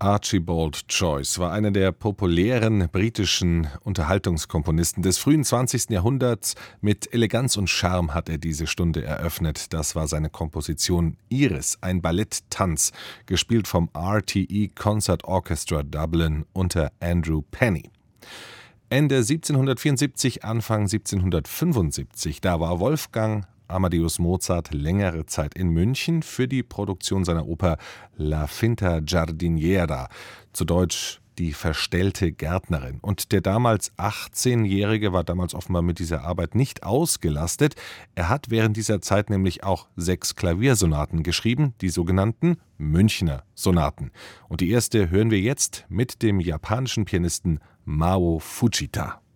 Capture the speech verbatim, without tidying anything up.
Archibald Joyce war einer der populären britischen Unterhaltungskomponisten des frühen zwanzigsten Jahrhunderts. Mit Eleganz und Charme hat er diese Stunde eröffnet. Das war seine Komposition Iris, ein Balletttanz, gespielt vom R T E Concert Orchestra Dublin unter Andrew Penny. Ende siebzehnhundertvierundsiebzig, Anfang siebzehnhundertfünfundsiebzig, da war Wolfgang Amadeus Mozart längere Zeit in München für die Produktion seiner Oper La Finta Giardiniera, zu Deutsch Die verstellte Gärtnerin. Und der damals achtzehnjährige war damals offenbar mit dieser Arbeit nicht ausgelastet. Er hat während dieser Zeit nämlich auch sechs Klaviersonaten geschrieben, die sogenannten Münchner Sonaten. Und die erste hören wir jetzt mit dem japanischen Pianisten Mao Fujita.